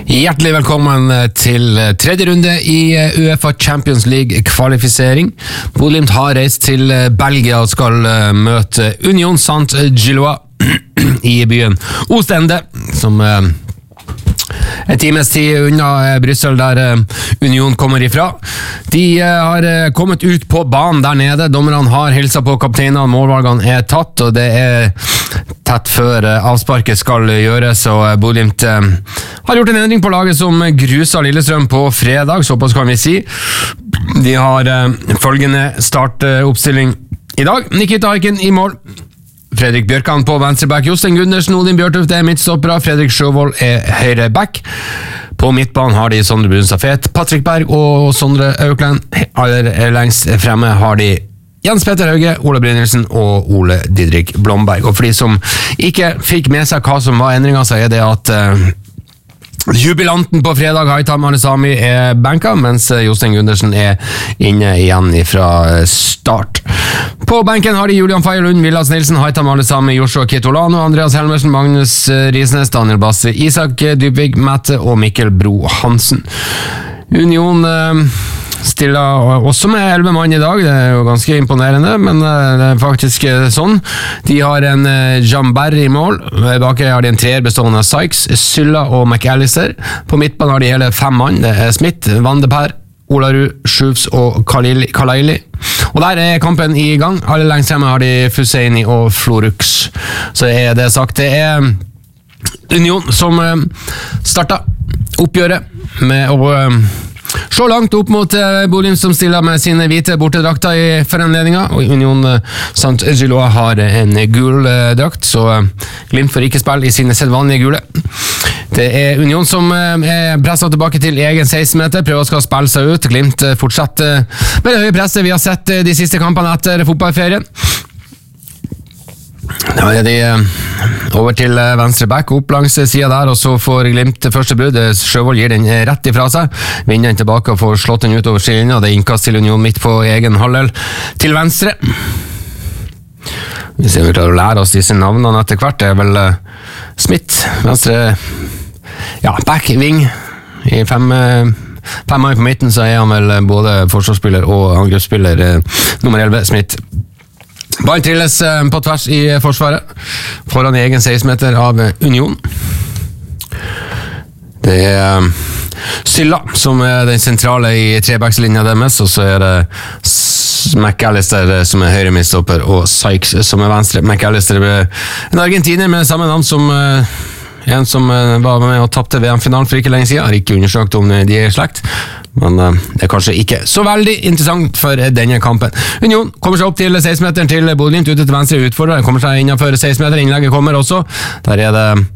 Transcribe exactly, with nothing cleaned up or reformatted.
Hjertelig velkommen til tredje runde i UEFA Champions League kvalifisering. Bodø/Glimt har reist til Belgia og skal møte Union Saint-Gilloise i byen Ostende, som en times tid unna Brussel, der Union kommer ifra. De har kommet ut på banen der nede. Dommerne har hilset på kapteinene, målvalgene er tatt, og det er tett før avsparket skal gjøres, og Bodø/Glimt har gjort en endring på laget som grusa Lillestrøm på fredag, såpass kan vi si. De har følgende startoppstilling i dag. Nikita Aiken i mål. Fredrik Bjørkan på venstreback, Jostein Gundersen, Odin Bjørtuft er midtstoppere, Fredrik Sjøvold er høyre back. På midtbanen har de Sondre Brunstad-Fet, Patrick Berg og Sondre Aukland. Aller lengst fremme har de Jens Petter Hauge, Ole Brynildsen og Ole Didrik Blomberg. Og for de som ikke fikk med seg hva som var endringen, så er det at uh, jubilanten på fredag, Haitham Al-Esami, er banka, mens Jostein Gundersen er inne igjen fra start. På benken har de Julian Feierlund, Vilas Nilsen, Haitham Al-Esami, Joshua Kitolano, Andreas Helmersen, Magnus Risnes, Daniel Basse, Isak Dybvig, Mette og Mikkel Bro Hansen. Union uh, stiller også med elleve mann i dag, det er jo ganske imponerende, men det er faktisk sånn. De har en Jamber i mål, bak har de en treer bestående av Sykes, Sylla og McAllister. På midtbanen har de hele fem mann, det er Smith, Van de Per, Olarud, Schufs og Kalaili. Og der er kampen i gang. Alle lengst hjemme har de Fuseini og Florux. Så er det sagt, det er Union som startet oppgjøret med å så langt opp mot Bodø som stiller med sine hvite bortedrakter i foranledningen, og Union Saint-Gilloise har en gul drakt, så Glimt får ikke spille i sine sedvanlige gule. Det er Union som er presset tilbake til egen seksten meter, prøver å skal spille seg ut. Glimt fortsetter med det høye presset vi har sett de siste kampene etter fotballferien. Da er de over til venstre back, opp langs siden der, og så får Glimt første brudd. Sjøvold gir den rett ifra seg, vinner den tilbake og får slått den ut over skillinja. Det er innkast til Union midt på egen halvdel til venstre. Vi ser om vi klarer å lære oss disse navnene etter hvert. Det er vel Smith, venstre, ja, back, wing, i fem fem mann på midten, så er han vel både forsvarsspiller og angrepsspiller, nummer elleve, Smith. Ball trilles på tvers i forsvaret, foran egen seksten meter av Union. Det er Sylla som er den sentrale i trebackslinja deres, og så er det McAllister som er høyre midtstopper, og Sykes som er venstre. McAllister er en argentiner med samme navn som en som var med og tappte V M-finalen for ikke lenge siden. Har ikke undersøkt om de er slekt, men det er kanskje ikke så veldig interessant for denne kampen. Union kommer seg opp til seksten meteren til Bodø/Glimt, ute til venstre utfordrer, kommer seg innenfor seksten meter, innlegget kommer også. Der er det